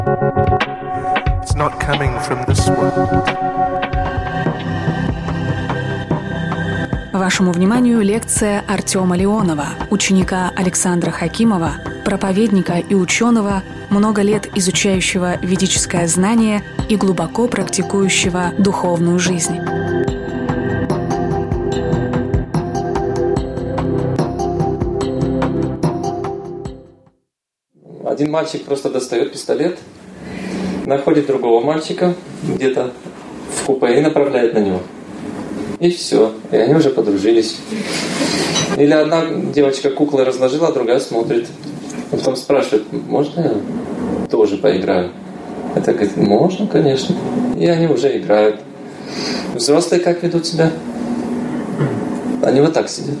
It's not coming from this world. Вашему вниманию лекция Артема Леонова, ученика Александра Хакимова, проповедника и ученого, много лет изучающего ведическое знание и глубоко практикующего духовную жизнь. Один мальчик просто достает пистолет, находит другого мальчика где-то в купе и направляет на него. И все. И они уже подружились. Или одна девочка куклы разложила, а другая смотрит. А потом спрашивает: можно я тоже поиграю? Это говорит: можно, конечно. И они уже играют. Взрослые как ведут себя? Они вот так сидят.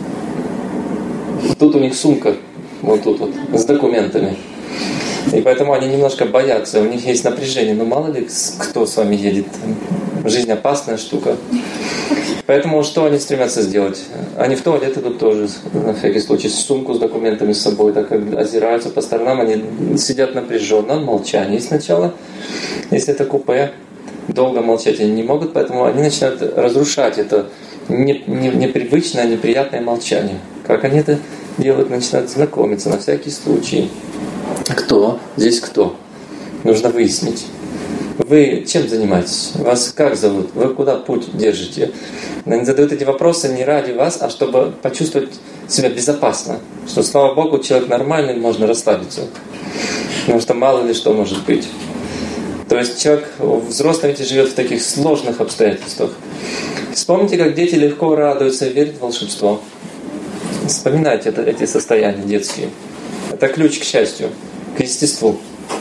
Тут у них сумка, вот тут вот, с документами. И поэтому они немножко боятся, у них есть напряжение. Но мало ли кто с вами едет. Жизнь опасная штука. Поэтому что они стремятся сделать? Они в туалет идут тоже, на всякий случай, сумку с документами с собой, так как озираются по сторонам, они сидят напряженно, в молчании сначала. Если это купе, долго молчать они не могут, поэтому они начинают разрушать это непривычное, неприятное молчание. Как они это делают? Начинают знакомиться на всякий случай. Кто? Здесь кто? Нужно выяснить. Вы чем занимаетесь? Вас как зовут? Вы куда путь держите? Они задают эти вопросы не ради вас, а чтобы почувствовать себя безопасно. Что, слава Богу, человек нормальный, можно расслабиться. Потому что мало ли что может быть. То есть человек взрослый ведь живет в таких сложных обстоятельствах. Вспомните, как дети легко радуются и верят в волшебство. Вспоминайте эти состояния детские. Это ключ к счастью, к естеству.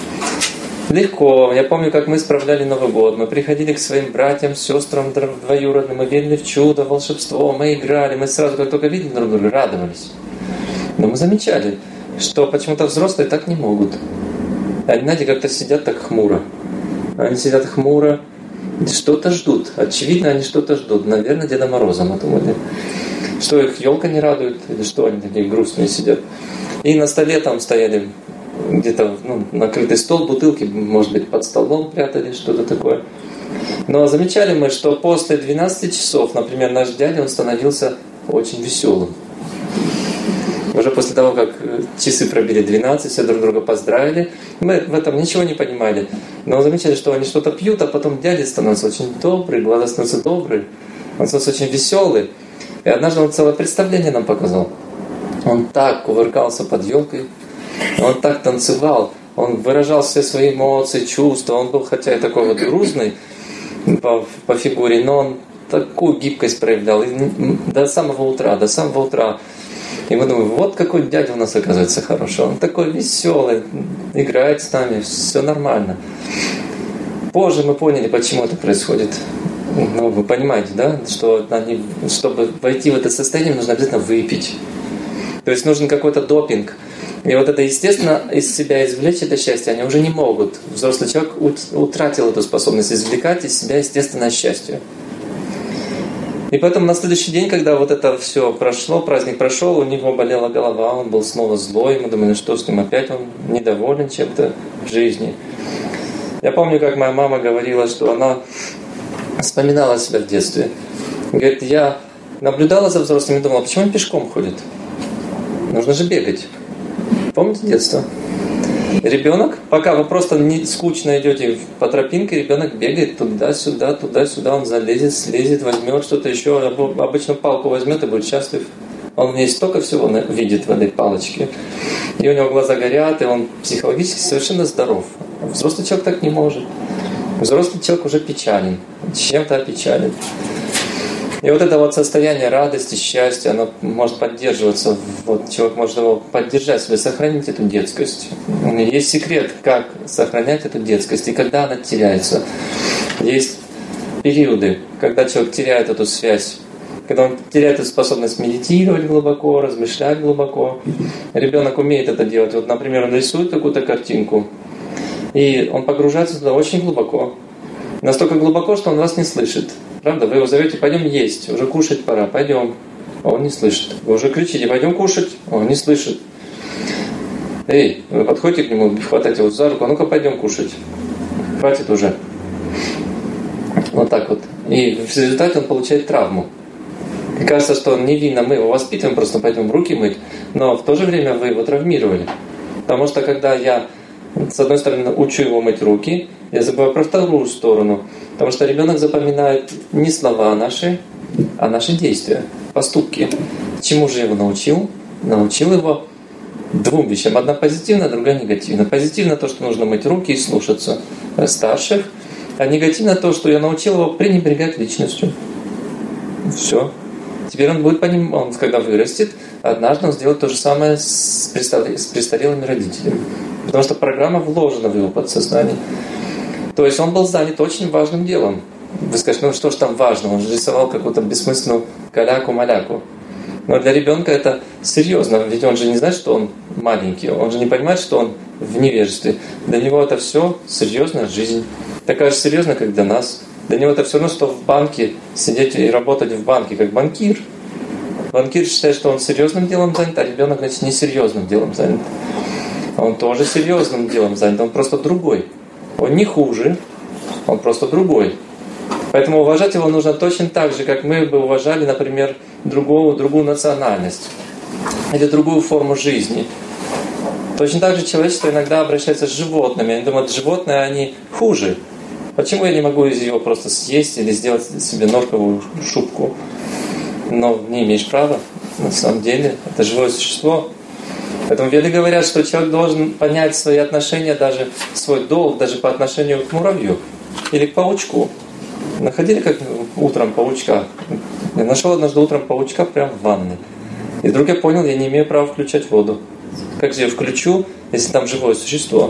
Легко. Я помню, как мы справляли Новый год. Мы приходили к своим братьям, сестрам двоюродным, мы верили в чудо, волшебство, мы играли. Мы сразу, как только видели друг друга, радовались. Но мы замечали, что почему-то взрослые так не могут. Они, знаете, как-то сидят так хмуро. Они сидят хмуро, что-то ждут. Очевидно, они что-то ждут. Наверное, Деда Мороза мы думали. Что их елка не радует, или что они такие грустные сидят. И на столе там стояли где-то накрытый стол, бутылки, может быть, под столом прятали, что-то такое. Но замечали мы, что после 12 часов, например, наш дядя, он становился очень веселым. Уже после того, как часы пробили 12, все друг друга поздравили, мы в этом ничего не понимали. Но замечали, что они что-то пьют, а потом дядя становится очень добрый, глаза становятся добрые, он становится очень веселый. И однажды он целое представление нам показал. Он так кувыркался под елкой, он так танцевал, он выражал все свои эмоции, чувства. Он был, хотя и такой вот грузный по фигуре, но он такую гибкость проявлял и до самого утра. И мы думаем, вот какой дядя у нас оказывается хороший. Он такой веселый, играет с нами, все нормально. Позже мы поняли, почему это происходит. Ну, вы понимаете, да, что чтобы войти в это состояние, нужно обязательно выпить. То есть нужен какой-то допинг. И вот это, естественно, из себя извлечь это счастье они уже не могут. Взрослый человек утратил эту способность извлекать из себя естественное счастье. И поэтому на следующий день, когда вот это все прошло, праздник прошел, у него болела голова, он был снова злой, мы думали, что с ним опять он недоволен чем-то в жизни. Я помню, как моя мама говорила, что она вспоминала себя в детстве. Говорит, я наблюдала за взрослыми и думала, почему он пешком ходит? Нужно же бегать. Помните детство? Ребенок, пока вы просто не скучно идете по тропинке, ребенок бегает туда-сюда, он залезет, слезет, возьмет что-то еще, обычно палку возьмет и будет счастлив. Он в ней столько всего видит в этой палочке. И у него глаза горят, и он психологически совершенно здоров. Взрослый человек так не может. Взрослый человек уже печален, чем-то опечален. И вот это вот состояние радости, счастья, оно может поддерживаться. Вот человек может его поддержать себе, сохранить эту детскость. Есть секрет, как сохранять эту детскость и когда она теряется. Есть периоды, когда человек теряет эту связь, когда он теряет эту способность медитировать глубоко, размышлять глубоко. Ребенок умеет это делать. Вот, например, он рисует какую-то картинку, и он погружается туда очень глубоко. Настолько глубоко, что он вас не слышит. Правда? Вы его зовете, пойдем есть, уже кушать пора, пойдем. А он не слышит. Вы уже кричите, пойдем кушать, а он не слышит. Эй, вы подходите к нему, хватаете его за руку, а ну-ка пойдем кушать. Хватит уже. Вот так вот. И в результате он получает травму. И кажется, что он невинно, мы его воспитываем, просто пойдем руки мыть, но в то же время вы его травмировали. Потому что когда я, с одной стороны, учу его мыть руки, я забываю про вторую сторону. Потому что ребенок запоминает не слова наши, а наши действия, поступки. Чему же я его научил? Научил его двум вещам. Одна позитивная, другая негативная. Позитивно то, что нужно мыть руки и слушаться старших, а негативно то, что я научил его пренебрегать личностью. Все. Теперь он будет понимать, он когда вырастет, однажды он сделает то же самое с престарелыми родителями. Потому что программа вложена в его подсознание. То есть он был занят очень важным делом. Вы скажете, ну что ж там важно? Он же рисовал какую-то бессмысленную каляку-маляку. Но для ребенка это серьезно, ведь он же не знает, что он маленький, он же не понимает, что он в невежестве. Для него это все серьезная жизнь. Такая же серьезная, как для нас. Для него это все равно, что в банке сидеть и работать в банке, как банкир. Банкир считает, что он серьезным делом занят, а ребенок, значит, несерьезным делом занят. Он тоже серьезным делом занят, он просто другой. Он не хуже, он просто другой. Поэтому уважать его нужно точно так же, как мы бы уважали, например, другую национальность или другую форму жизни. Точно так же человечество иногда обращается с животными. Они думают, животные, они хуже. Почему я не могу из его просто съесть или сделать себе норковую шубку? Но не имеешь права. На самом деле, это живое существо. Поэтому веды говорят, что человек должен понять свои отношения, даже свой долг, даже по отношению к муравью или к паучку. Находили как утром паучка? Я нашел однажды утром паучка прямо в ванной. И вдруг я понял, я не имею права включать воду. Как же я включу, если там живое существо?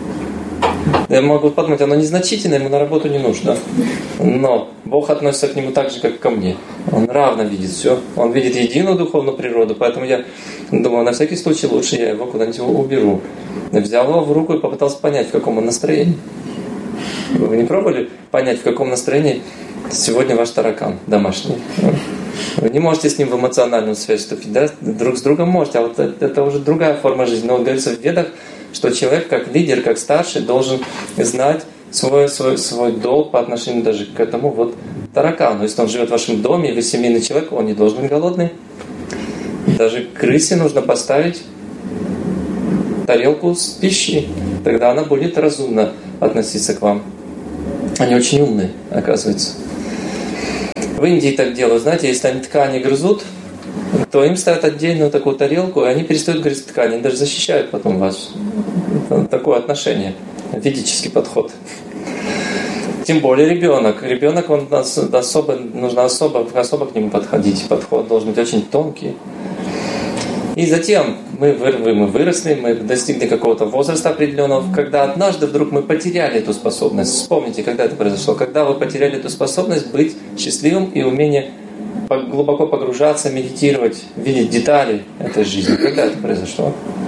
Я могу подумать, оно незначительное, ему на работу не нужно. Но Бог относится к нему так же, как ко мне. Он равно видит все. Он видит единую духовную природу. Поэтому я думаю, на всякий случай лучше я его куда-нибудь уберу. Я взял его в руку и попытался понять, в каком он настроении. Вы не пробовали понять, в каком настроении сегодня ваш таракан домашний? Вы не можете с ним в эмоциональную связь вступить, да? Друг с другом можете, а вот это уже другая форма жизни. Но вот говорится в Ведах, что человек как лидер, как старший должен знать свой долг по отношению даже к этому вот таракану. Если он живет в вашем доме, и вы семейный человек, он не должен быть голодный. Даже крысе нужно поставить тарелку с пищей. Тогда она будет разумно относиться к вам. Они очень умные, оказывается. В Индии так делают. Знаете, если они ткани грызут, то им ставят отдельную такую тарелку, и они перестают грызть ткани. Они даже защищают потом вас. Такое отношение. Ведический подход. Тем более ребенок. Ребенок, он нужно особо к нему подходить. Подход должен быть очень тонкий. И затем мы выросли, мы достигли какого-то возраста определенного, когда однажды вдруг мы потеряли эту способность. Вспомните, когда это произошло. Когда вы потеряли эту способность быть счастливым и умение глубоко погружаться, медитировать, видеть детали этой жизни. Когда это произошло?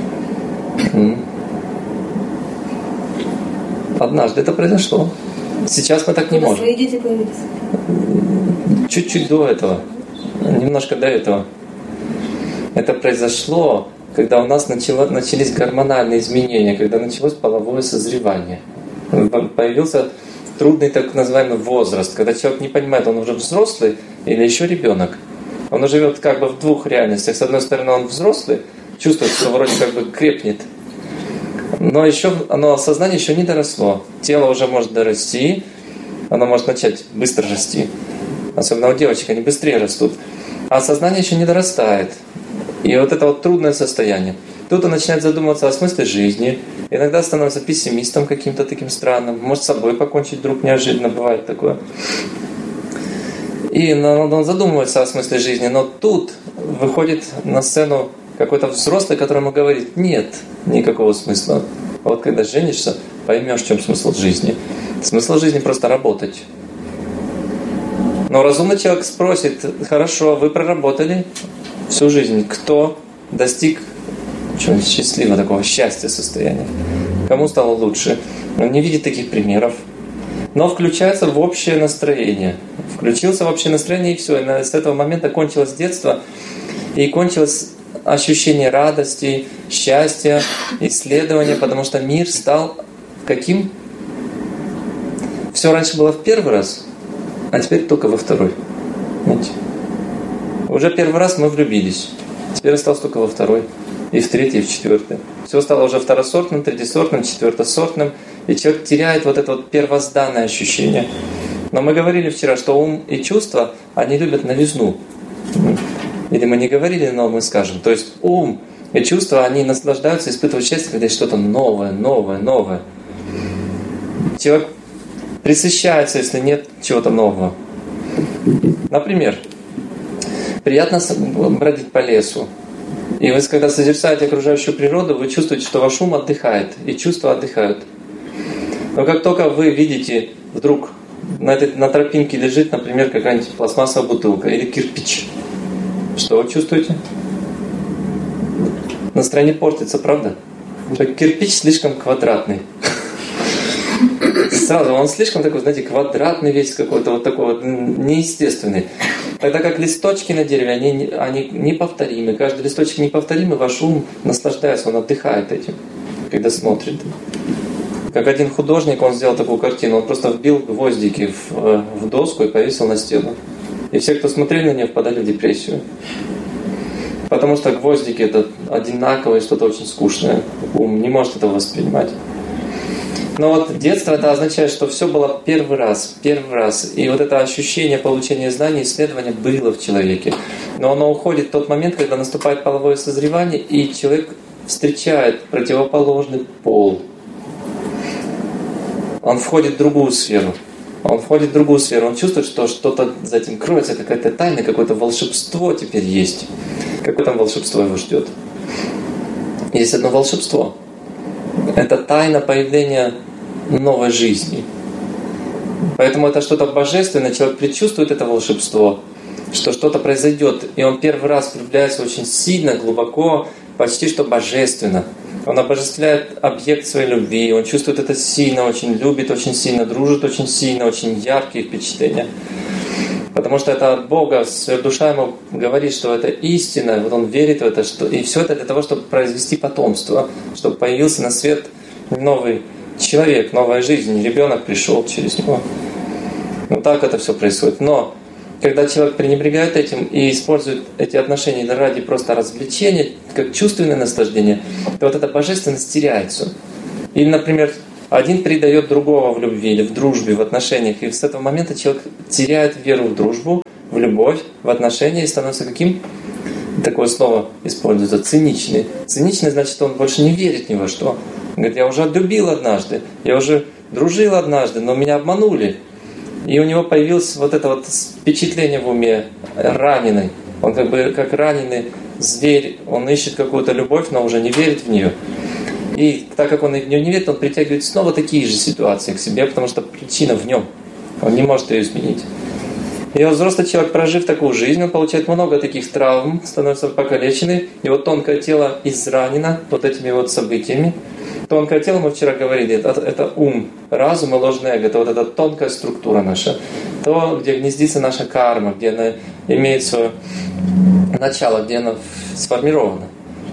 Однажды это произошло. Сейчас мы так не можем. Свои дети появились? Чуть-чуть до этого. Немножко до этого. Это произошло, когда у нас начались гормональные изменения, когда началось половое созревание. Появился трудный так называемый возраст, когда человек не понимает, он уже взрослый или еще ребенок. Он живет как бы в двух реальностях. С одной стороны, он взрослый, чувствует, что вроде как бы крепнет, но еще сознание еще не доросло. Тело уже может дорасти, оно может начать быстро расти. Особенно у девочек, они быстрее растут. А сознание еще не дорастает. И вот это вот трудное состояние. Тут он начинает задумываться о смысле жизни. Иногда становится пессимистом каким-то таким странным. Может с собой покончить вдруг неожиданно. Бывает такое. И он задумывается о смысле жизни. Но тут выходит на сцену какой-то взрослый, которому говорит: нет никакого смысла. А вот когда женишься, поймешь, в чем смысл жизни. Смысл жизни просто работать. Но разумный человек спросит: хорошо, вы проработали всю жизнь. Кто достиг чего-нибудь счастливого, такого счастья состояния? Кому стало лучше? Он не видит таких примеров. Но включается в общее настроение. Включился в общее настроение, и все. И с этого момента кончилось детство. И кончилось ощущение радости, счастья, исследования, потому что мир стал каким? Все раньше было в первый раз, а теперь только во второй. Видите? Уже первый раз мы влюбились, теперь осталось только во второй, и в третий, и в четвертый. Все стало уже второсортным, третьесортным, четвертосортным, и человек теряет вот это вот первозданное ощущение. Но мы говорили вчера, что ум и чувства, они любят новизну. Или мы не говорили, но мы скажем. То есть ум и чувства, они наслаждаются, испытывают счастье, когда есть что-то новое, новое, новое. Человек пресыщается, если нет чего-то нового. Например, приятно бродить по лесу. И вы, когда созерцаете окружающую природу, вы чувствуете, что ваш ум отдыхает, и чувства отдыхают. Но как только вы видите, вдруг на тропинке лежит, например, какая-нибудь пластмассовая бутылка или кирпич, что вы чувствуете? Настроение портится, правда? Кирпич слишком квадратный. Сразу он слишком такой, знаете, квадратный весь какой-то, вот такой вот неестественный. Тогда как листочки на дереве, они неповторимы. Каждый листочек неповторимый, ваш ум наслаждается, он отдыхает этим, когда смотрит. Как один художник, он сделал такую картину, он просто вбил гвоздики в доску и повесил на стену. И все, кто смотрели на нее, впадали в депрессию. Потому что гвоздики это одинаковое, что-то очень скучное. Ум не может этого воспринимать. Но вот детство это означает, что все было первый раз. И вот это ощущение получения знаний, исследования было в человеке. Но оно уходит в тот момент, когда наступает половое созревание, и человек встречает противоположный пол. Он входит в другую сферу. Он чувствует, что что-то за этим кроется, какая-то тайна, какое-то волшебство теперь есть. Какое там волшебство его ждет? Есть одно волшебство. Это тайна появления новой жизни. Поэтому это что-то божественное. Человек предчувствует это волшебство, что что-то произойдет. И он первый раз влюбляется очень сильно, глубоко, почти что божественно. Он обожествляет объект своей любви, он чувствует это сильно, очень любит очень сильно, дружит очень сильно, очень яркие впечатления. Потому что это от Бога, своя душа ему говорит, что это истина, вот он верит в это, и все это для того, чтобы произвести потомство, чтобы появился на свет новый человек, новая жизнь, ребенок пришел через него. Вот так это все происходит. Но когда человек пренебрегает этим и использует эти отношения ради просто развлечения, как чувственное наслаждение, то вот эта божественность теряется. Или, например, один предает другого в любви или в дружбе, в отношениях, и с этого момента человек теряет веру в дружбу, в любовь, в отношения и становится каким? Такое слово используется, циничный. Циничный значит, что он больше не верит ни во что. Он говорит, я уже отлюбил однажды, я уже дружил однажды, но меня обманули. И у него появилось вот это вот впечатление в уме, раненый. Он как раненый зверь, он ищет какую-то любовь, но уже не верит в нее. И так как он в нее не верит, он притягивает снова такие же ситуации к себе, потому что причина в нем. Он не может ее изменить. И вот взрослый человек, прожив такую жизнь, он получает много таких травм, становится покалеченный. Его тонкое тело изранено вот этими вот событиями. Тонкое тело, мы вчера говорили, это ум, разум и ложное эго. Это вот эта тонкая структура наша. То, где гнездится наша карма, где она имеет свое начало, где она сформирована.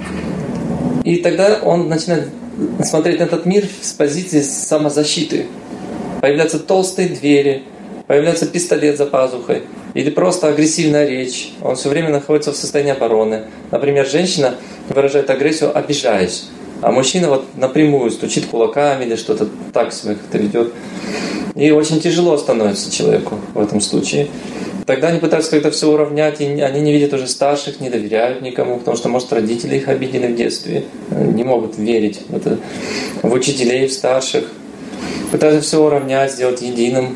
И тогда он начинает смотреть на этот мир с позиции самозащиты. Появляются толстые двери, появляется пистолет за пазухой, или просто агрессивная речь. Он все время находится в состоянии обороны. Например, женщина выражает агрессию, обижаясь. А мужчина вот напрямую стучит кулаками или что-то так себя как-то ведет. И очень тяжело становится человеку в этом случае. Тогда они пытаются как-то все уравнять, и они не видят уже старших, не доверяют никому, потому что, может, родители их обидели в детстве, не могут верить в учителей, в старших. Пытаются все уравнять, сделать единым.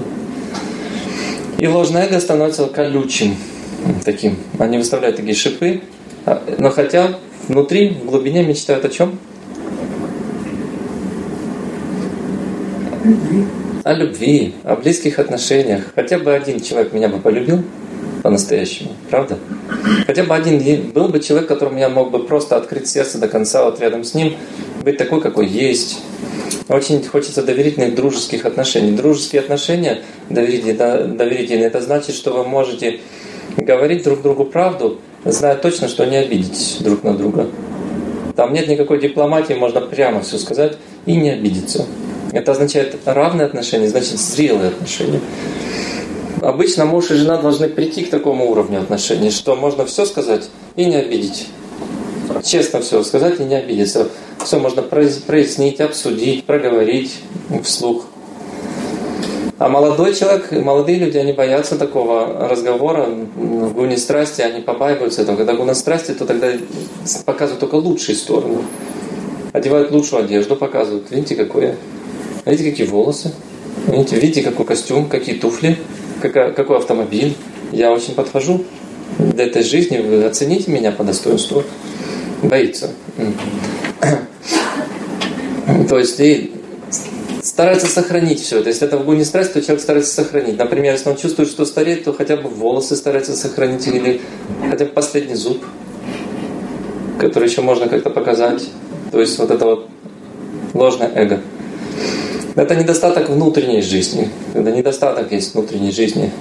И ложное эго становится колючим таким. Они выставляют такие шипы, но хотя внутри, в глубине мечтают о чем? О любви, о близких отношениях. Хотя бы один человек меня бы полюбил по-настоящему, правда? Хотя бы один был бы человек, которому я мог бы просто открыть сердце до конца, вот рядом с ним, быть такой, какой есть. Очень хочется доверительных дружеских отношений. Дружеские отношения, доверительные, это значит, что вы можете говорить друг другу правду знают точно, что не обидеть друг на друга. Там нет никакой дипломатии, можно прямо все сказать и не обидеться. Это означает равные отношения, значит зрелые отношения. Обычно муж и жена должны прийти к такому уровню отношений, что можно все сказать и не обидеть. Честно все сказать и не обидеться. Все можно прояснить, обсудить, проговорить вслух. А молодой человек, молодые люди, они боятся такого разговора. В гуне страсти они побаиваются этого. Когда гуна страсти, то тогда показывают только лучшие стороны. Одевают лучшую одежду, показывают. Видите, какое? Видите, какие волосы? Видите, какой костюм, какие туфли, какой автомобиль. Я очень подхожу для этой жизни. Вы оцените меня по достоинству. Боится. То есть и старается сохранить все это. Если это в гуне страсти, то человек старается сохранить. Например, если он чувствует, что стареет, то хотя бы волосы старается сохранить или хотя бы последний зуб, который еще можно как-то показать. То есть вот это вот ложное эго. Это недостаток внутренней жизни. Когда недостаток есть внутренней жизни.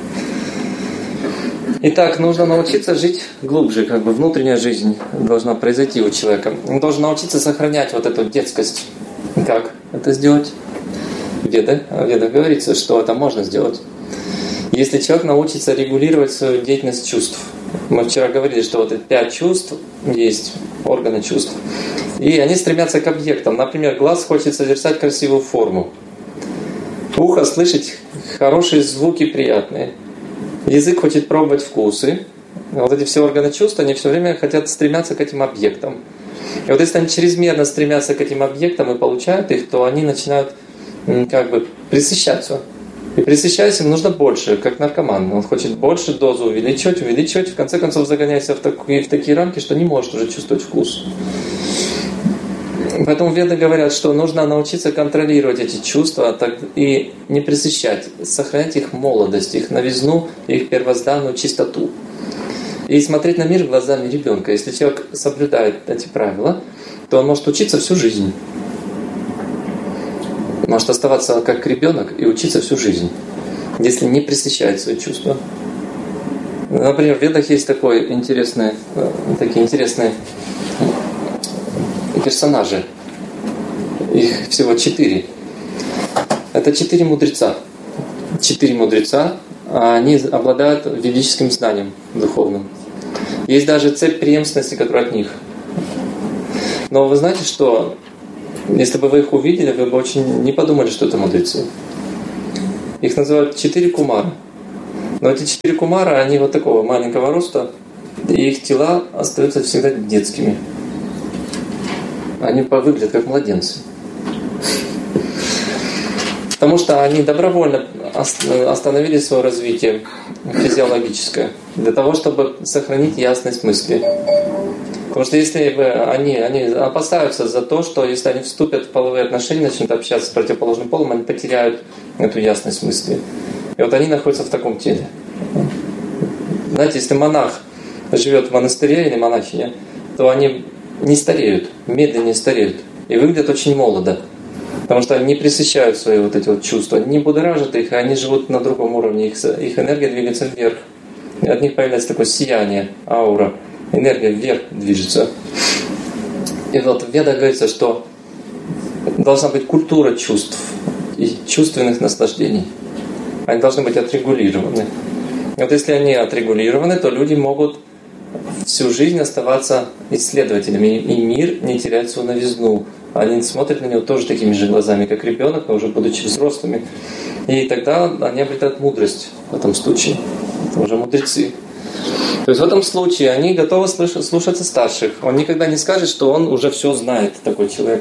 Итак, нужно научиться жить глубже, как бы внутренняя жизнь должна произойти у человека. Он должен научиться сохранять вот эту детскость. Как это сделать? В Ведах говорится, что это можно сделать. Если человек научится регулировать свою деятельность чувств. Мы вчера говорили, что вот эти 5 чувств есть, органы чувств. И они стремятся к объектам. Например, глаз хочет созерцать красивую форму. Ухо слышать хорошие звуки приятные. Язык хочет пробовать вкусы. Вот эти все органы чувств, они все время хотят стремятся к этим объектам. И вот если они чрезмерно стремятся к этим объектам и получают их, то они начинают как бы пресыщаться. И пресыщаясь им нужно больше, как наркоман. Он хочет больше дозу увеличивать, в конце концов загоняется в такие рамки, что не может уже чувствовать вкус. Поэтому веды говорят, что нужно научиться контролировать эти чувства и не пресыщать, сохранять их молодость, их новизну, их первозданную чистоту. И смотреть на мир глазами ребенка. Если человек соблюдает эти правила, то он может учиться всю жизнь. Может оставаться как ребенок и учиться всю жизнь, если не пресыщает свои чувства. Например, в Ведах есть такие интересные персонажи. Их всего 4. Это 4 мудреца. 4 мудреца, они обладают ведическим знанием духовным. Есть даже цепь преемственности, которая от них. Но вы знаете, что если бы вы их увидели, вы бы очень не подумали, что это мудрецы. Их называют 4 кумара. Но эти 4 кумара, они вот такого маленького роста, и их тела остаются всегда детскими. Они выглядят как младенцы. Потому что они добровольно остановили свое развитие физиологическое для того, чтобы сохранить ясность мысли. Потому что если бы они опасаются за то, что если они вступят в половые отношения, начнут общаться с противоположным полом, они потеряют эту ясность мысли. И вот они находятся в таком теле. Знаете, если монах живет в монастыре или монахиня, то они не стареют, медленнее стареют и выглядят очень молодо. Потому что они не пресыщают свои вот эти вот чувства, они не будоражат их, и они живут на другом уровне, их энергия двигается вверх. И от них появляется такое сияние, аура, энергия вверх движется. И вот в Ведах говорится, что должна быть культура чувств и чувственных наслаждений. Они должны быть отрегулированы. И вот если они отрегулированы, то люди могут всю жизнь оставаться исследователями, и мир не теряет свою новизну. Они смотрят на него тоже такими же глазами, как ребенок, но уже будучи взрослыми. И тогда они обретают мудрость в этом случае. Это уже мудрецы. То есть в этом случае они готовы слушаться старших. Он никогда не скажет, что он уже все знает, такой человек.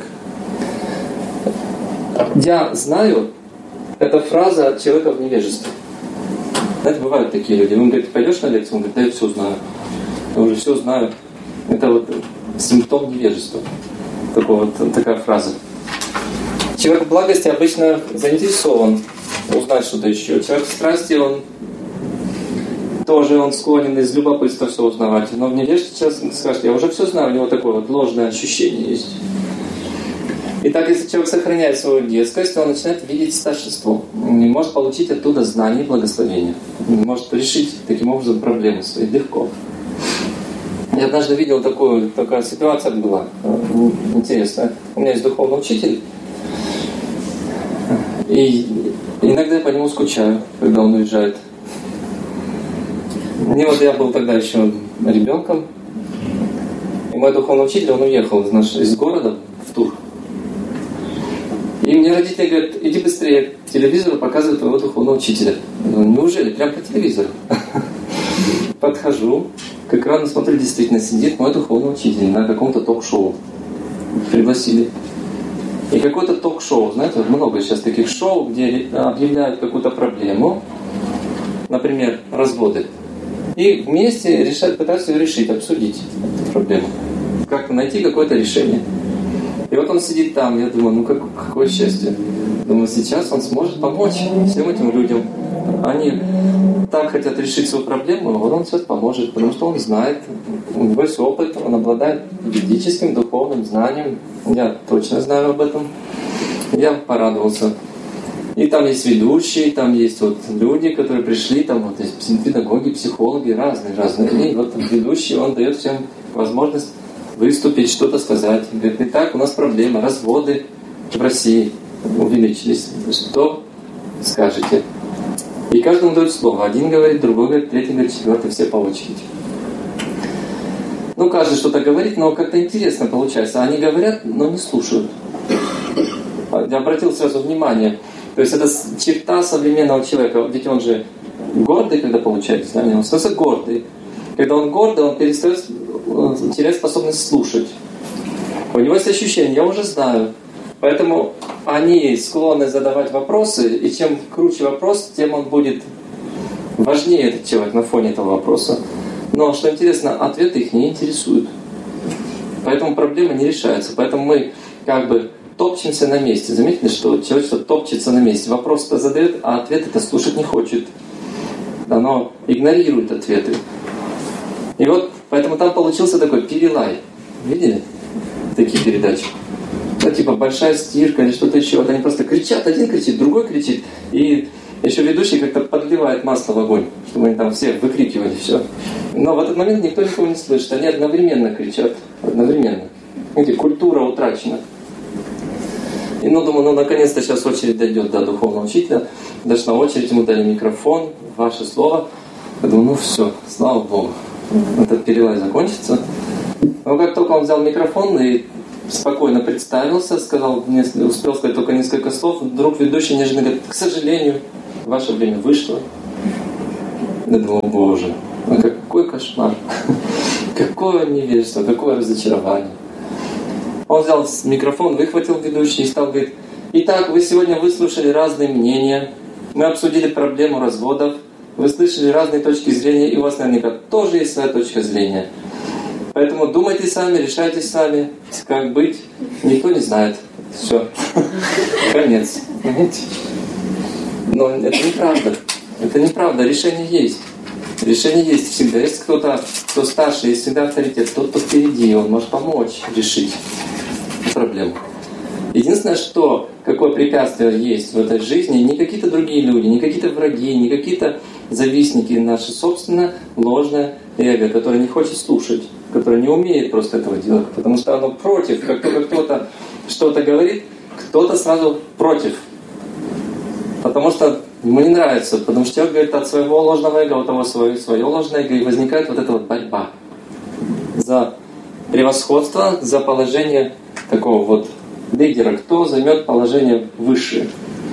«Я знаю» — это фраза человека в невежестве. Знаете, бывают такие люди. Он говорит: пойдешь на лекцию? Он говорит: да я все знаю. Я уже все знаю. Это вот симптом невежества. Такая фраза. Человек в благости обычно заинтересован узнать что-то еще. Человек в страсти, он склонен из любопытства все узнавать. Но в невежестве человек скажет: я уже все знаю, у него такое вот ложное ощущение есть. Итак, если человек сохраняет свою детскость, он начинает видеть старшинство. Он может получить оттуда знания и благословения. Он может решить таким образом проблемы свои легко. Я однажды видел такая ситуация была интересная. У меня есть духовный учитель, и иногда я по нему скучаю, когда он уезжает. И вот я был тогда еще ребенком, и мой духовный учитель, он уехал из города в тур. И мне родители говорят: иди быстрее, телевизор показывает твоего духовного учителя. Я говорю: неужели? Прям по телевизору. Подхожу, к экрану смотрю, действительно сидит мой духовный учитель на каком-то ток-шоу. Пригласили. И какое-то ток-шоу, знаете, много сейчас таких шоу, где объявляют какую-то проблему, например, разводы, и вместе пытаются ее решить, обсудить эту проблему, как-то найти какое-то решение. И вот он сидит там, я думаю, какое счастье. Думаю, сейчас он сможет помочь всем этим людям. Они так хотят решить свою проблему, а вот он сейчас поможет, потому что он знает, у него есть опыт, он обладает ведическим духовным знанием. Я точно знаю об этом. Я порадовался. И там есть ведущие, там есть вот люди, которые пришли, там вот есть педагоги, психологи, разные. И вот ведущий, он дает всем возможность выступить, что-то сказать. Говорит: итак, у нас проблема, разводы в России увеличились. Что скажете? И каждому дают слово. Один говорит, другой говорит, третий говорит, четвертый, все по очереди. Каждый что-то говорит, но как-то интересно получается. Они говорят, но не слушают. Я обратил сразу внимание. То есть это черта современного человека. Ведь он же гордый, когда получает знания. Он становится гордый. Когда он гордый, он перестает терять способность слушать. У него есть ощущение: я уже знаю. Поэтому они склонны задавать вопросы, и чем круче вопрос, тем он будет важнее, этот человек, на фоне этого вопроса. Но, что интересно, ответы их не интересуют. Поэтому проблема не решается. Поэтому мы топчемся на месте. Заметили, что человечество топчется на месте. Вопрос-то задает, а ответ-то слушать не хочет. Оно игнорирует ответы. И вот поэтому там получился такой перелай. Видели такие передачи? Типа большая стирка или что-то еще. Вот они просто кричат, один кричит, другой кричит. И еще ведущий как-то подливает масло в огонь, чтобы они там все выкрикивали все. Но в этот момент никто никого не слышит. Они одновременно кричат. Одновременно. Видите, культура утрачена. И думаю, наконец-то сейчас очередь дойдет до духовного учителя. Дошла очередь, ему дали микрофон, ваше слово. Я думаю, все, слава Богу. Этот перелай закончится. Но как только он взял микрофон и спокойно представился, сказал, успел сказать только несколько слов, вдруг ведущий неожиданно говорит: к сожалению, ваше время вышло. Я думал: Боже, какой кошмар, какое невежество, какое разочарование. Он взял микрофон, выхватил ведущий и стал говорить: итак, вы сегодня выслушали разные мнения, мы обсудили проблему разводов, вы слышали разные точки зрения, и у вас наверняка тоже есть своя точка зрения. Поэтому думайте сами, решайте сами, как быть. Никто не знает. Все. Конец. Понимаете? Но это неправда. Это неправда. Решение есть. Решение есть всегда. Есть кто-то, кто старше, есть всегда авторитет. Тот, кто впереди, он может помочь решить проблему. Единственное, какое препятствие есть в этой жизни, не какие-то другие люди, не какие-то враги, не какие-то завистники, наше собственное ложное эго, которое не хочет слушать, которое не умеет просто этого делать, потому что оно против. Как только кто-то что-то говорит, кто-то сразу против. Потому что ему не нравится, потому что человек говорит от своего ложного эго, от того свое ложное эго, и возникает вот эта вот борьба за превосходство, за положение такого вот лидера, кто займет положение высшее.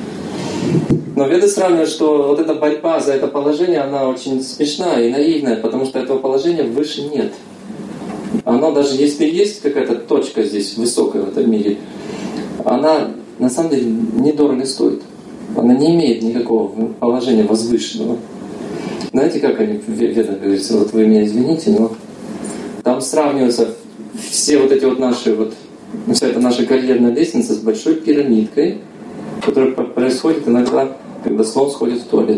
Но веды сравнивают, что вот эта борьба за это положение, она очень смешная и наивная, потому что этого положения выше нет. Оно даже если есть какая-то точка здесь высокая в этом мире, она на самом деле недорого стоит. Она не имеет никакого положения возвышенного. Знаете, как они в ведах говорится, вот вы меня извините, но там сравниваются все вот эти вот наши вся эта наша карьерная лестница с большой пирамидкой, которая происходит иногда, когда слон сходит в туалет.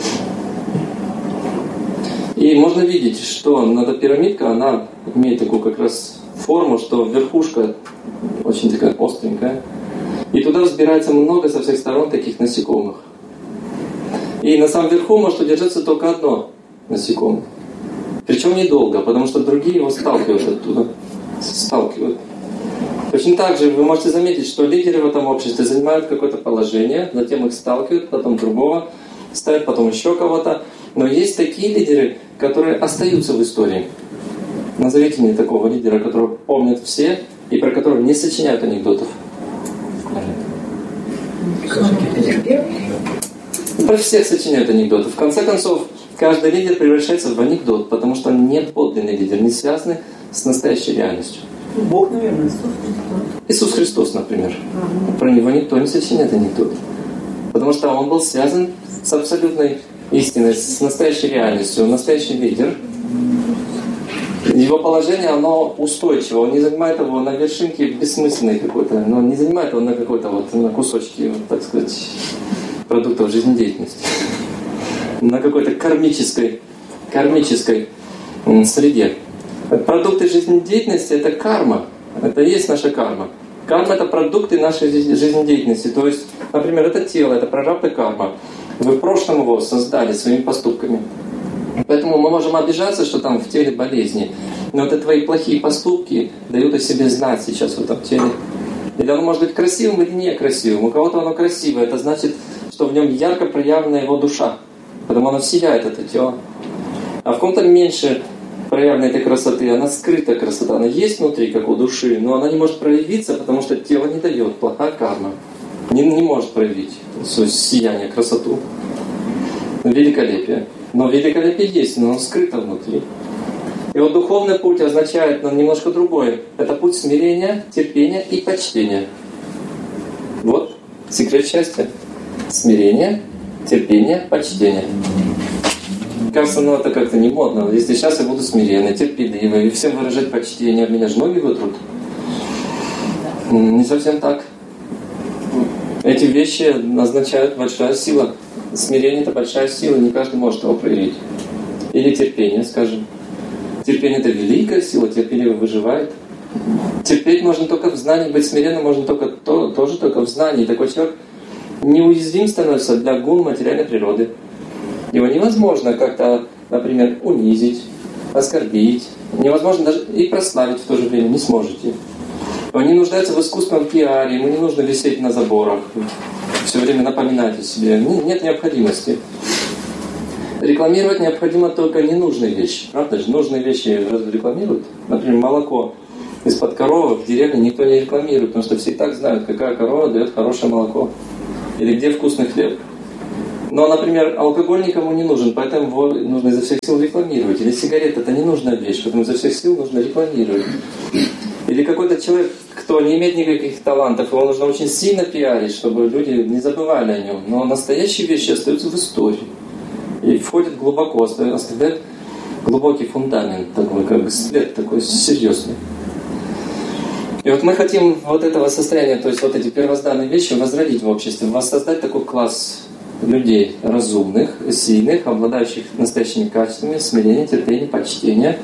И можно видеть, что эта пирамидка, она имеет такую как раз форму, что верхушка очень такая остренькая. И туда взбирается много со всех сторон таких насекомых. И на самом верху может удержаться только одно насекомое. Причем недолго, потому что другие его сталкивают оттуда. Сталкивают. Точно так же вы можете заметить, что лидеры в этом обществе занимают какое-то положение, затем их сталкивают, потом другого ставят, потом еще кого-то. Но есть такие лидеры, которые остаются в истории. Назовите мне такого лидера, которого помнят все и про которого не сочиняют анекдотов. Про всех сочиняют анекдоты. В конце концов, каждый лидер превращается в анекдот, потому что он не подлинный лидер, не связанный с настоящей реальностью. Бог, наверное, Иисус Христос. Иисус Христос, например. Про него никто не сочиняет анекдот. Потому что он был связан с абсолютной истиной, с настоящей реальностью. Он настоящий лидер. Его положение, оно устойчиво. Он не занимает его на вершинке бессмысленной какой-то, но не занимает его на какой-то вот, на кусочки, вот, так сказать, продуктов жизнедеятельности. На какой-то кармической среде. Продукты жизнедеятельности – это карма. Это и есть наша карма. Карма – это продукты нашей жизнедеятельности. То есть, например, это тело, это прарабдха карма. Вы в прошлом его создали своими поступками. Поэтому мы можем обижаться, что там в теле болезни. Но это твои плохие поступки дают о себе знать сейчас в этом теле. Или оно может быть красивым или некрасивым. У кого-то оно красивое. Это значит, что в нем ярко проявлена его душа. Потому оно сияет, это тело. А в ком-то меньше проявлена этой красоты. Она скрытая красота. Она есть внутри, как у души. Но она не может проявиться, потому что тело не дает. Плохая карма. Не может проявить свое сияние, красоту. Великолепие. Но великолепие есть, но оно скрыто внутри. И вот духовный путь означает немножко другое. Это путь смирения, терпения и почтения. Вот секрет счастья. Смирение, терпение, почтение. Кажется, это как-то не модно. Если сейчас я буду смиренный, терпеливый и всем выражать почтение, меня же ноги вытрут. Не совсем так. Эти вещи означают большая сила. Смирение – это большая сила, не каждый может его проявить. Или терпение, скажем. Терпение – это великая сила, терпеливый выживает. Терпеть можно только в знании, быть смиренным можно тоже только в знании. Такой человек неуязвим становится для гун материальной природы. Его невозможно как-то, например, унизить, оскорбить. Невозможно даже и прославить в то же время, не сможете. Он не нуждается в искусственном пиаре, ему не нужно висеть на заборах, все время напоминать о себе. Нет необходимости. Рекламировать необходимо только ненужные вещи. Правда же? Нужные вещи разве рекламируют? Например, молоко из-под коровы в деревне никто не рекламирует, потому что все и так знают, какая корова дает хорошее молоко. Или где вкусный хлеб. Но, например, алкоголь никому не нужен, поэтому его нужно изо всех сил рекламировать. Или сигарета – это ненужная вещь, поэтому изо всех сил нужно рекламировать. Или какой-то человек, кто не имеет никаких талантов, его нужно очень сильно пиарить, чтобы люди не забывали о нем. Но настоящие вещи остаются в истории. И входят глубоко, оставляют глубокий фундамент, такой, как след такой серьезный. И вот мы хотим вот этого состояния, то есть вот эти первозданные вещи возродить в обществе, воссоздать такой класс людей разумных, сильных, обладающих настоящими качествами, смирения, терпения, почтения.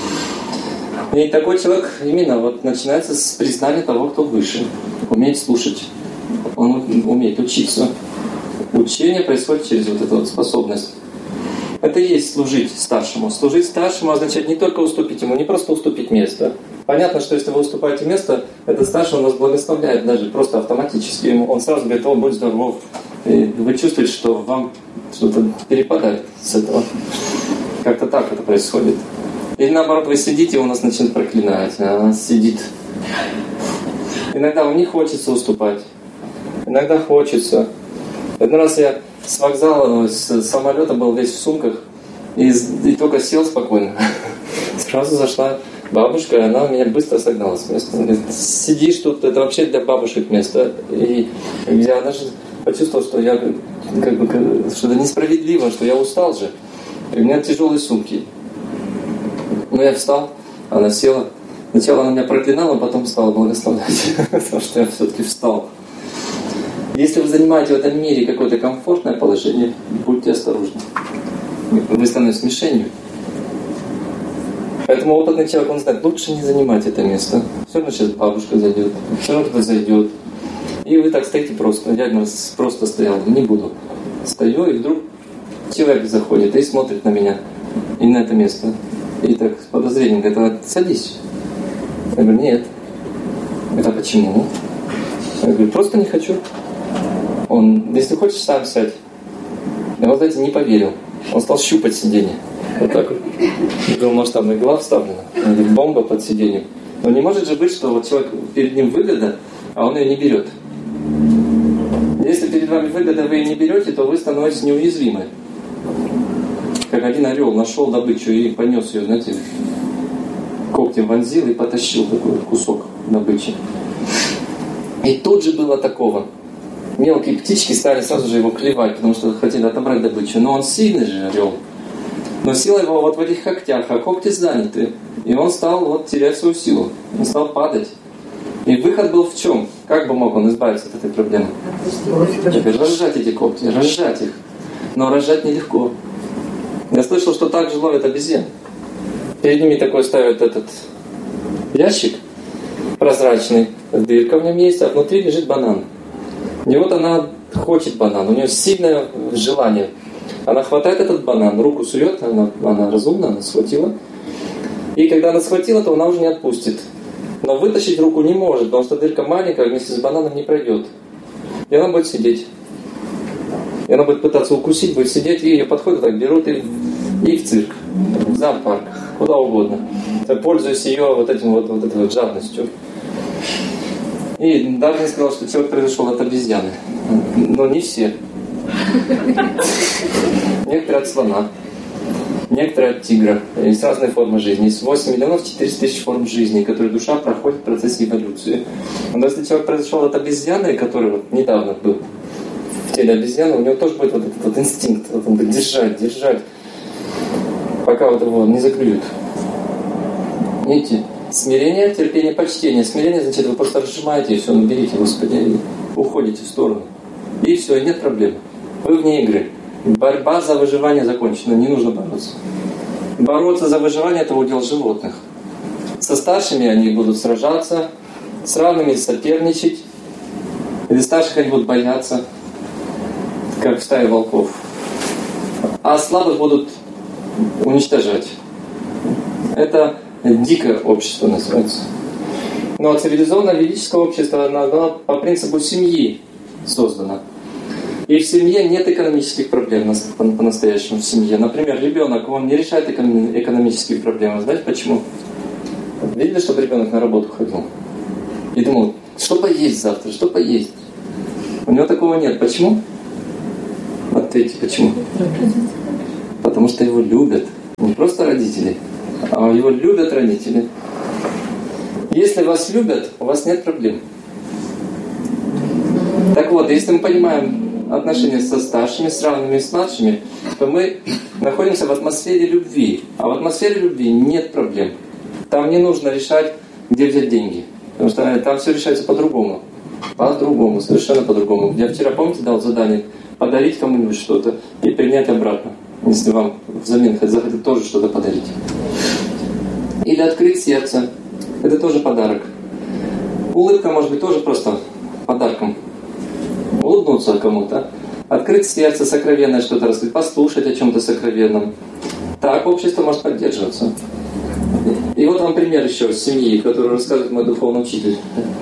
И такой человек именно вот начинается с признания того, кто выше. Умеет слушать. Он умеет учиться. Учение происходит через вот эту вот способность. Это и есть служить старшему. Служить старшему означает не только уступить ему, не просто уступить место. Понятно, что если вы уступаете место, этот старший он вас благословляет даже просто автоматически. Он сразу говорит: «О, будь здоров». И вы чувствуете, что вам что-то перепадает с этого. Как-то так это происходит. Или наоборот, вы сидите, и он нас начинает проклинать. Она сидит. Иногда вам не хочется уступать. Иногда хочется. Один раз я с вокзала, с самолета был весь в сумках. И только сел спокойно. Сразу зашла бабушка, и она меня быстро согнала с места. Она говорит: сидишь тут, это вообще для бабушек место. И я даже почувствовал, что я что это несправедливо, что я устал же. И у меня тяжелые сумки. Но я встал, она села. Сначала она меня проклинала, потом стала благословлять, потому что я все-таки встал. Если вы занимаете в этом мире какое-то комфортное положение, будьте осторожны. Вы становитесь мишенью. Поэтому опытный человек, он знает, лучше не занимать это место. Все равно сейчас бабушка зайдет, все равно кто-то зайдет. И вы так стоите просто. Я просто стоял, не буду. Стою, и вдруг человек заходит и смотрит на меня. И на это место. И так с подозрением говорит: садись. Я говорю: нет. Это почему? Я говорю: просто не хочу. Он: если хочешь, сам сядь. Я, вот знаете, не поверил. Он стал щупать сиденье. Вот так вот. Я думал, может, там игла вставлена. Бомба под сиденьем. Но не может же быть, что вот человек, перед ним выгода, а он ее не берет. Если перед вами выгода, вы ее не берете, то вы становитесь неуязвимы. Как один орел нашел добычу и понес ее, знаете, когтем вонзил и потащил такой кусок добычи. И тут же было такого. Мелкие птички стали сразу же его клевать, потому что хотели отобрать добычу. Но он сильный же орел. Но сила его вот в этих когтях, а когти заняты. И он стал вот терять свою силу. Он стал падать. И выход был в чем? Как бы мог он избавиться от этой проблемы? Разжать эти когти, разжать их. Но разжать нелегко. Я слышал, что так же ловят обезьян. Перед ними такой ставят этот ящик прозрачный, дырка в нем есть, а внутри лежит банан. И вот она хочет банан, у нее сильное желание. Она хватает этот банан, руку сует, она разумна, она схватила. И когда она схватила, то она уже не отпустит. Но вытащить руку не может, потому что дырка маленькая, вместе с бананом не пройдет. И она будет сидеть. И она будет пытаться укусить, будет сидеть, и ее подходят, так берут и в цирк, в зоопарк, куда угодно. Пользуясь ее вот этой вот жадностью. И Дарвин сказал, что человек произошел от обезьяны. Но не все. Некоторые от слона, некоторые от тигра. Есть разные формы жизни. Есть 8 миллионов 400 тысяч форм жизни, которые душа проходит в процессе эволюции. Но если человек произошел от обезьяны, который вот недавно был в теле обезьяны, у него тоже будет вот этот вот инстинкт. Вот он будет держать, пока вот его не заклюют. Видите? Смирение, терпение, почтение. Смирение, значит, вы просто разжимаете и все, наберите, Господи, и уходите в сторону. И все, и нет проблем. Вы вне игры. Борьба за выживание закончена, не нужно бороться. Бороться за выживание – это удел животных. Со старшими они будут сражаться, с равными соперничать. Или старших они будут бояться, как в стае волков. А слабых будут уничтожать. Это дикое общество называется. Но цивилизованное ведическое общество, оно по принципу семьи создано. И в семье нет экономических проблем по-настоящему в семье. Например, ребенок, он не решает экономические проблемы. Знаете почему? Видели, чтобы ребенок на работу ходил? И думал, что поесть завтра, что поесть? У него такого нет. Почему? Ответьте, почему? Потому что его любят. Не просто родители, а его любят родители. Если вас любят, у вас нет проблем. Так вот, если мы понимаем отношения со старшими, с равными и с младшими, то мы находимся в атмосфере любви. А в атмосфере любви нет проблем. Там не нужно решать, где взять деньги. Потому что там все решается по-другому. По-другому, совершенно по-другому. Я вчера, помните, дал задание подарить кому-нибудь что-то и принять обратно, если вам взамен захотят тоже что-то подарить. Или открыть сердце. Это тоже подарок. Улыбка может быть тоже просто подарком. Улыбнуться кому-то. Открыть сердце, сокровенное что-то рассказать, послушать о чем-то сокровенном. Так общество может поддерживаться. И вот вам пример еще из семьи, которую рассказывает мой духовный учитель.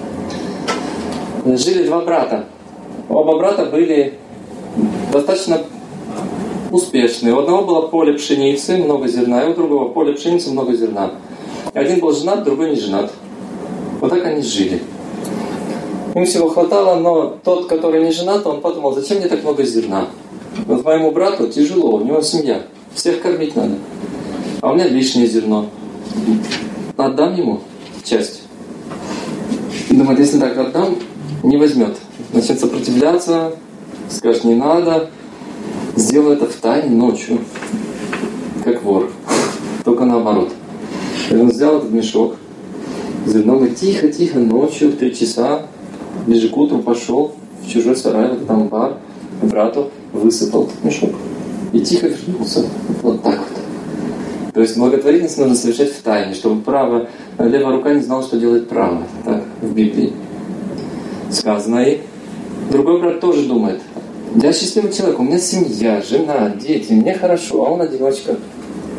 Жили два брата. Оба брата были достаточно успешные. У одного было поле пшеницы, много зерна, и у другого поле пшеницы, много зерна. Один был женат, другой не женат. Вот так они жили. Им всего хватало, но тот, который не женат, он подумал, зачем мне так много зерна? Вот моему брату тяжело, у него семья, всех кормить надо. А у меня лишнее зерно. Отдам ему часть. Думает, если так отдам, не возьмет. Начнет сопротивляться, скажет, не надо. Сделаю это втайне ночью, как вор. Только наоборот. И он взял этот мешок зерном и тихо-тихо ночью в 3 часа ближе к утру пошел в чужой сарай, вот там бар, брату высыпал этот мешок. И тихо вернулся. Вот так вот. То есть благотворительность нужно совершать в тайне, чтобы левая рука не знала, что делает правая. Так в Библии сказано. И другой брат тоже думает, я счастливый человек, у меня семья, жена, дети, мне хорошо, а он одиночка.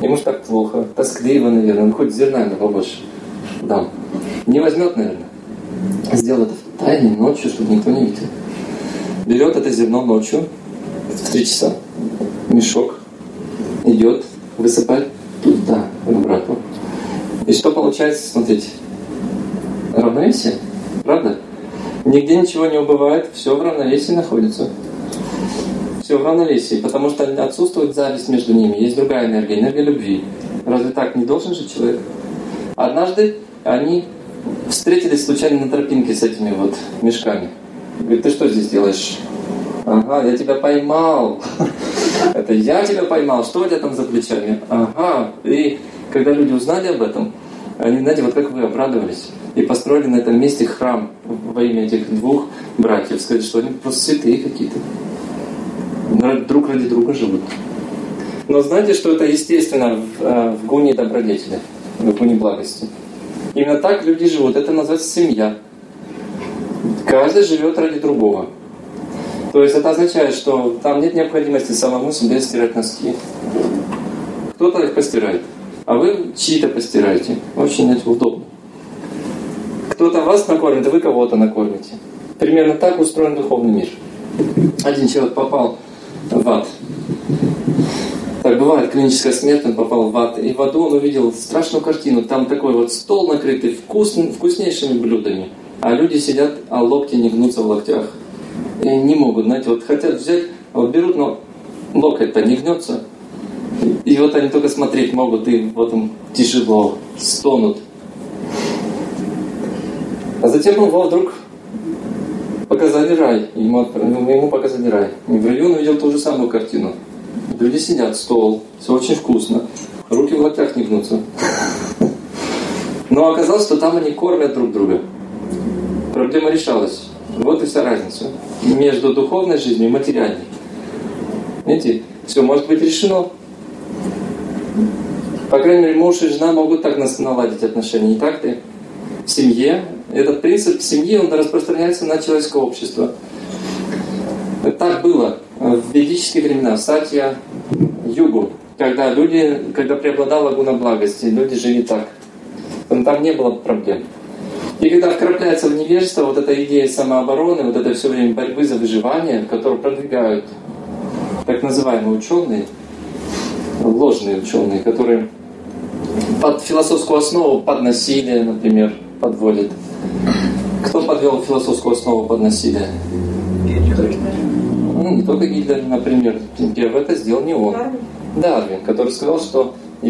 Ему же так плохо, тоскливо, наверное, он хоть зерна ему побольше дам. Не возьмет, наверное. Сделал это в тайне, ночью, чтобы никто не видел. Берет это зерно ночью, в 3 часа, мешок, идет, высыпает туда, к брату. И что получается, смотрите, равновесие, правда? Нигде ничего не убывает, все в равновесии находится. Все в равновесии, потому что отсутствует зависть между ними, есть другая энергия, энергия любви. Разве так не должен жить человек? Однажды они встретились случайно на тропинке с этими вот мешками. Говорит, ты что здесь делаешь? Ага, я тебя поймал. Это я тебя поймал. Что у тебя там за плечами? Ага. И когда люди узнали об этом, они, знаете, вот как вы обрадовались. И построили на этом месте храм во имя этих 2 братьев. Сказали, что они просто святые какие-то. Друг ради друга живут. Но знаете, что это естественно в гуне добродетели, в гуне благости. Именно так люди живут. Это называется семья. Каждый живет ради другого. То есть это означает, что там нет необходимости самому себе стирать носки. Кто-то их постирает, а вы чьи-то постираете. Очень это удобно. Кто-то вас накормит, а вы кого-то накормите. Примерно так устроен духовный мир. Один человек попал в ад. Так бывает, клиническая смерть, он попал в ад. И в аду он увидел страшную картину. Там такой вот стол накрытый вкуснейшими блюдами. А люди сидят, а локти не гнутся в локтях. И не могут, знаете, вот хотят взять, вот берут, но локоть-то не гнется. И вот они только смотреть могут, и вот им тяжело, стонут. А затем его вдруг показали рай. Ему показали рай. И в раю он увидел ту же самую картину. Люди сидят, стол, все очень вкусно. Руки в локтях не гнутся. Но оказалось, что там они кормят друг друга. Проблема решалась. Вот и вся разница между духовной жизнью и материальной. Видите, все может быть решено. По крайней мере, муж и жена могут так наладить отношения, не так ли? В семье. Этот принцип семьи, он распространяется на человеческое общество. Так было в ведические времена, в Сатья-югу, когда преобладала гуна благости, люди жили так. Там не было проблем. И когда вкрапляется в невежество вот эта идея самообороны, вот это все время борьбы за выживание, которую продвигают так называемые ученые, ложные ученые, которые под философскую основу, под насилие, например, подводят. Кто подвел философскую основу под насилие? Не только Гитлер, например. Это сделал не он. Дарвин, который сказал, что